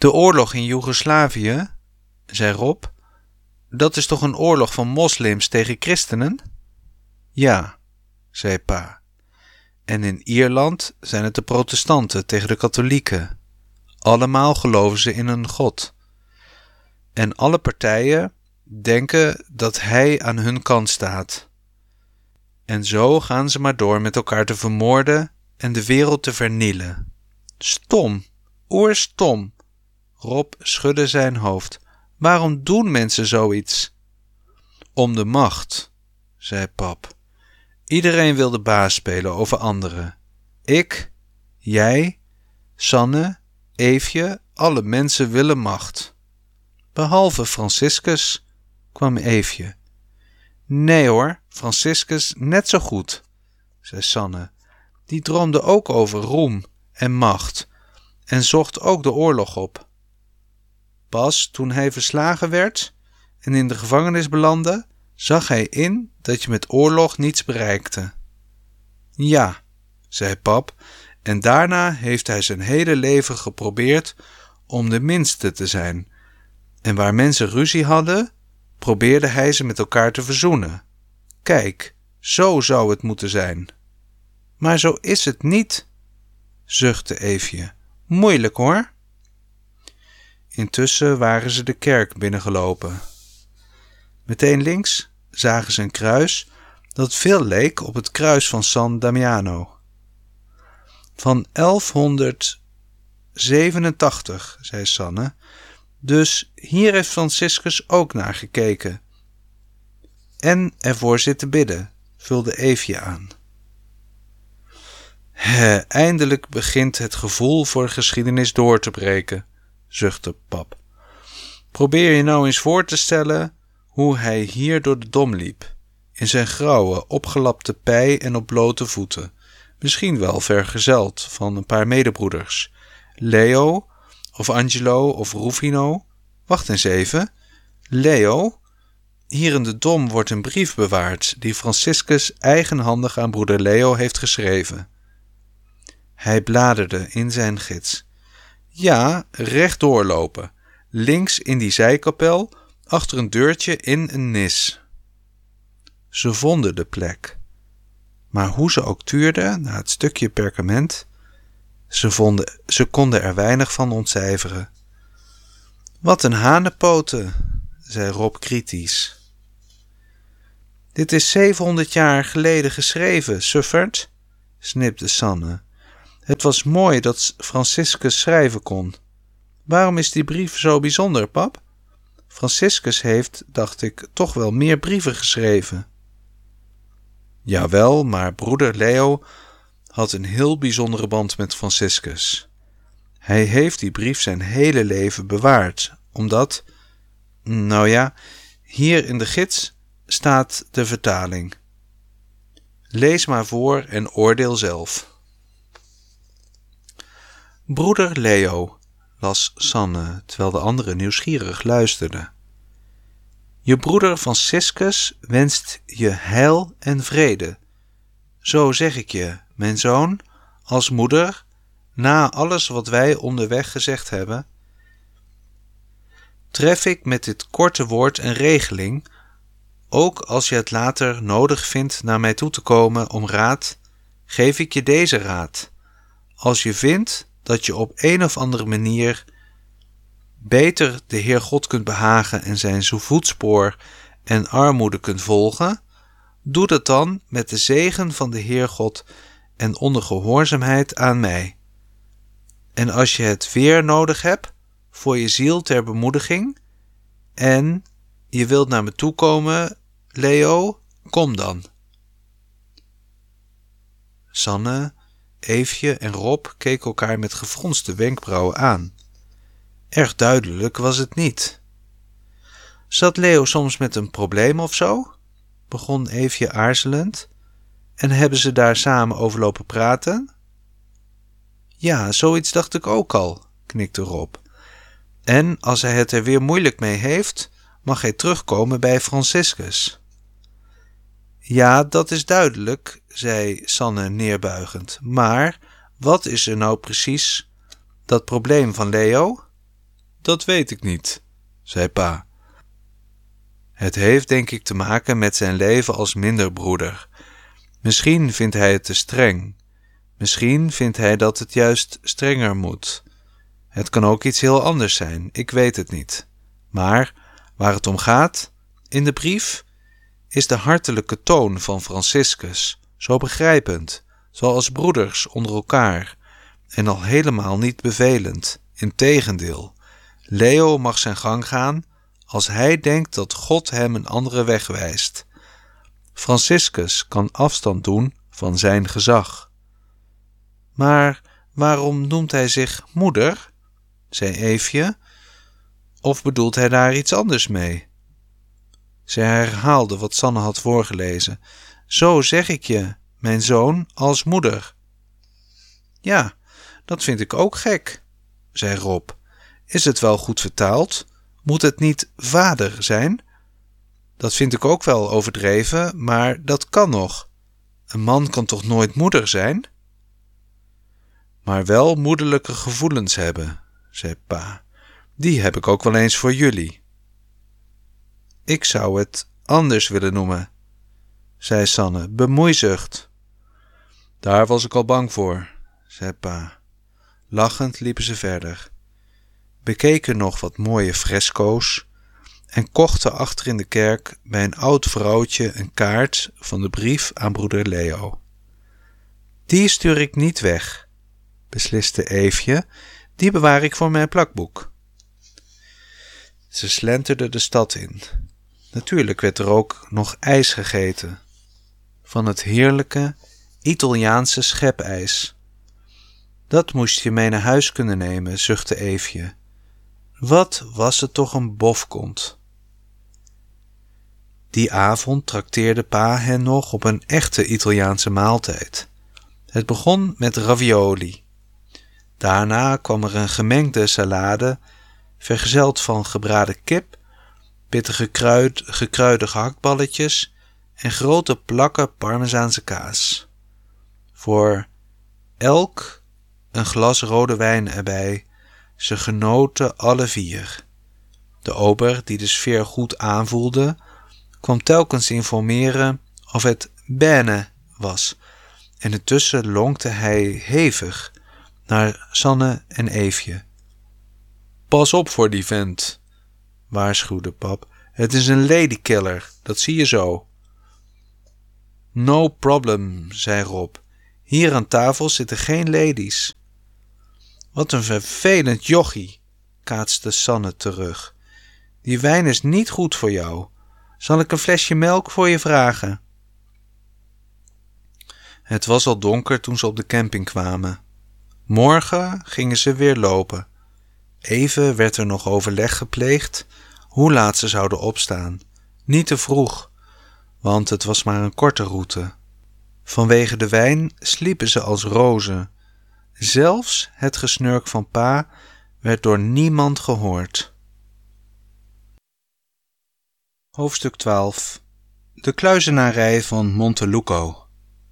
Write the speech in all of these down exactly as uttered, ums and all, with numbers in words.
De oorlog in Joegoslavië, zei Rob, dat is toch een oorlog van moslims tegen christenen? Ja, zei pa. En in Ierland zijn het de protestanten tegen de katholieken. Allemaal geloven ze in een God. En alle partijen denken dat hij aan hun kant staat. En zo gaan ze maar door met elkaar te vermoorden en de wereld te vernielen. Stom, oerstom. Rob schudde zijn hoofd. Waarom doen mensen zoiets? Om de macht, zei pap. Iedereen wil de baas spelen over anderen. Ik, jij, Sanne, Eefje, alle mensen willen macht. Behalve Franciscus, kwam Eefje. Nee hoor, Franciscus net zo goed, zei Sanne. Die droomde ook over roem en macht en zocht ook de oorlog op. Pas toen hij verslagen werd en in de gevangenis belandde, zag hij in dat je met oorlog niets bereikte. Ja, zei pap, en daarna heeft hij zijn hele leven geprobeerd om de minste te zijn. En waar mensen ruzie hadden, probeerde hij ze met elkaar te verzoenen. Kijk, zo zou het moeten zijn. Maar zo is het niet, zuchtte Eefje. Moeilijk hoor. Intussen waren ze de kerk binnengelopen. Meteen links zagen ze een kruis dat veel leek op het kruis van San Damiano. Van elfhonderdzevenentachtig, zei Sanne, dus hier heeft Franciscus ook naar gekeken. En ervoor zitten bidden, vulde Eefje aan. He, eindelijk begint het gevoel voor geschiedenis door te breken, zuchtte pap. Probeer je nou eens voor te stellen hoe hij hier door de Dom liep, in zijn grauwe, opgelapte pij en op blote voeten, misschien wel vergezeld van een paar medebroeders, Leo of Angelo of Rufino. Wacht eens even, Leo, hier in de Dom wordt een brief bewaard die Franciscus eigenhandig aan broeder Leo heeft geschreven. Hij bladerde in zijn gids. Ja, recht doorlopen, links in die zijkapel, achter een deurtje in een nis. Ze vonden de plek. Maar hoe ze ook tuurden naar het stukje perkament, ze, vonden, ze konden er weinig van ontcijferen. Wat een hanenpoten, zei Rob kritisch. Dit is zevenhonderd jaar geleden geschreven, sufferd, snipte Sanne. Het was mooi dat Franciscus schrijven kon. Waarom is die brief zo bijzonder, pap? Franciscus heeft, dacht ik, toch wel meer brieven geschreven. Jawel, maar broeder Leo had een heel bijzondere band met Franciscus. Hij heeft die brief zijn hele leven bewaard, omdat, nou ja, hier in de gids staat de vertaling. Lees maar voor en oordeel zelf. Broeder Leo, las Sanne, terwijl de anderen nieuwsgierig luisterden. Je broeder Franciscus wenst je heil en vrede. Zo zeg ik je, mijn zoon, als moeder, na alles wat wij onderweg gezegd hebben, tref ik met dit korte woord een regeling, ook als je het later nodig vindt naar mij toe te komen om raad, geef ik je deze raad. Als je vindt dat je op een of andere manier beter de Heer God kunt behagen en zijn voetspoor en armoede kunt volgen, doe dat dan met de zegen van de Heer God en onder gehoorzaamheid aan mij. En als je het weer nodig hebt voor je ziel ter bemoediging en je wilt naar me toe komen, Leo, kom dan. Sanne, Eefje en Rob keken elkaar met gefronste wenkbrauwen aan. Erg duidelijk was het niet. Zat Leo soms met een probleem of zo? Begon Eefje aarzelend. En hebben ze daar samen over lopen praten? Ja, zoiets dacht ik ook al, knikte Rob. En als hij het er weer moeilijk mee heeft, mag hij terugkomen bij Franciscus. Ja, dat is duidelijk, zei Sanne neerbuigend. Maar wat is er nou precies dat probleem van Leo? Dat weet ik niet, zei pa. Het heeft denk ik te maken met zijn leven als minderbroeder. Misschien vindt hij het te streng. Misschien vindt hij dat het juist strenger moet. Het kan ook iets heel anders zijn, ik weet het niet. Maar waar het om gaat, in de brief, is de hartelijke toon van Franciscus zo begrijpend, zoals broeders onder elkaar, en al helemaal niet bevelend. Integendeel, Leo mag zijn gang gaan als hij denkt dat God hem een andere weg wijst. Franciscus kan afstand doen van zijn gezag. Maar waarom noemt hij zich moeder? Zei Eefje. Of bedoelt hij daar iets anders mee? Zij herhaalde wat Sanne had voorgelezen. Zo zeg ik je, mijn zoon, als moeder. Ja, dat vind ik ook gek, zei Rob. Is het wel goed vertaald? Moet het niet vader zijn? Dat vind ik ook wel overdreven, maar dat kan nog. Een man kan toch nooit moeder zijn? Maar wel moederlijke gevoelens hebben, zei pa. Die heb ik ook wel eens voor jullie. Ik zou het anders willen noemen, zei Sanne, bemoeizucht. Daar was ik al bang voor, zei pa. Lachend liepen ze verder, bekeken nog wat mooie fresco's en kochten achter in de kerk bij een oud vrouwtje een kaart van de brief aan broeder Leo. Die stuur ik niet weg, besliste Eefje, die bewaar ik voor mijn plakboek. Ze slenterden de stad in. Natuurlijk werd er ook nog ijs gegeten. Van het heerlijke Italiaanse schepijs. Dat moest je mee naar huis kunnen nemen, zuchtte Eefje. Wat was het toch een bofkont. Die avond trakteerde pa hen nog op een echte Italiaanse maaltijd. Het begon met ravioli. Daarna kwam er een gemengde salade, vergezeld van gebraden kip, pittige kruid, gekruide gehaktballetjes en grote plakken Parmezaanse kaas. Voor elk een glas rode wijn erbij. Ze genoten alle vier. De ober, die de sfeer goed aanvoelde, kwam telkens informeren of het bene was, en intussen lonkte hij hevig naar Sanne en Eefje. Pas op voor die vent, waarschuwde pap. Het is een ladykiller, dat zie je zo. No problem, zei Rob. Hier aan tafel zitten geen ladies. Wat een vervelend jochie, kaatste Sanne terug. Die wijn is niet goed voor jou. Zal ik een flesje melk voor je vragen? Het was al donker toen ze op de camping kwamen. Morgen gingen ze weer lopen. Even werd er nog overleg gepleegd hoe laat ze zouden opstaan. Niet te vroeg, want het was maar een korte route. Vanwege de wijn sliepen ze als rozen. Zelfs het gesnurk van pa werd door niemand gehoord. Hoofdstuk twaalf. De kluizenarij van Monteluco.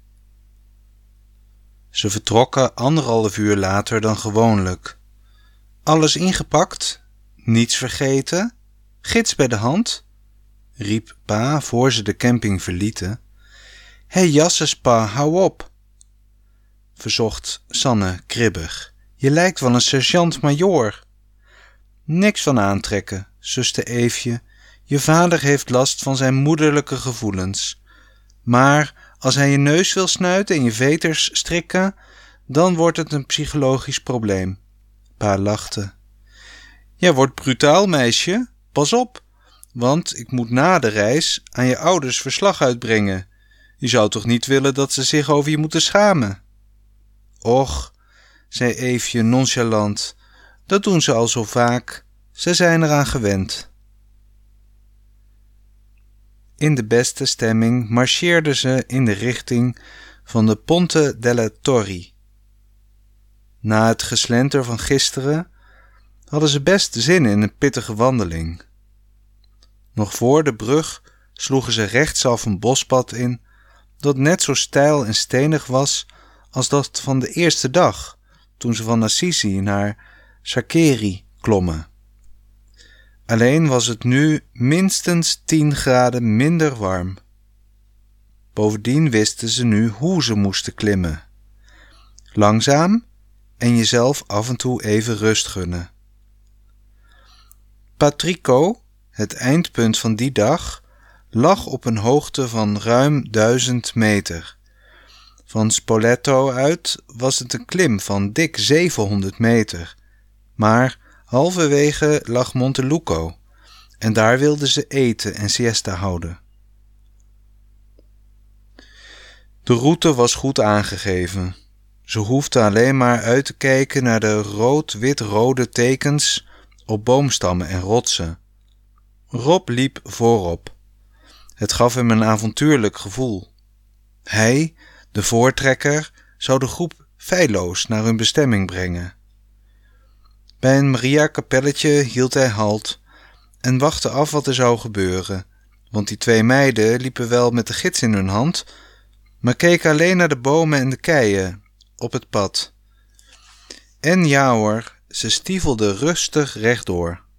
Ze vertrokken anderhalf uur later dan gewoonlijk. Alles ingepakt? Niets vergeten? Gids bij de hand? Riep pa voor ze de camping verlieten. Hé, jasses pa, hou op, verzocht Sanne kribbig. Je lijkt wel een sergeant-majoor. Niks van aantrekken, zuste Eefje. Je vader heeft last van zijn moederlijke gevoelens. Maar als hij je neus wil snuiten en je veters strikken, dan wordt het een psychologisch probleem. Pa lachte. Jij wordt brutaal, meisje. Pas op, want ik moet na de reis aan je ouders verslag uitbrengen. Je zou toch niet willen dat ze zich over je moeten schamen? Och, zei Eefje nonchalant, dat doen ze al zo vaak. Ze zijn eraan gewend. In de beste stemming marcheerden ze in de richting van de Ponte delle Torri. Na het geslenter van gisteren hadden ze best zin in een pittige wandeling. Nog voor de brug sloegen ze rechtsaf een bospad in, dat net zo steil en stenig was als dat van de eerste dag, toen ze van Assisi naar Sacceri klommen. Alleen was het nu minstens tien graden minder warm. Bovendien wisten ze nu hoe ze moesten klimmen. Langzaam en jezelf af en toe even rust gunnen. Patrico, het eindpunt van die dag, lag op een hoogte van ruim duizend meter. Van Spoleto uit was het een klim van dik zevenhonderd meter. Maar halverwege lag Monteluco en daar wilden ze eten en siesta houden. De route was goed aangegeven. Ze hoefden alleen maar uit te kijken naar de rood-wit-rode tekens op boomstammen en rotsen. Rob liep voorop. Het gaf hem een avontuurlijk gevoel. Hij, de voortrekker, zou de groep feilloos naar hun bestemming brengen. Bij een Maria-kapelletje hield hij halt en wachtte af wat er zou gebeuren, want die twee meiden liepen wel met de gids in hun hand, maar keken alleen naar de bomen en de keien op het pad. En ja hoor, ze stiefelden rustig rechtdoor.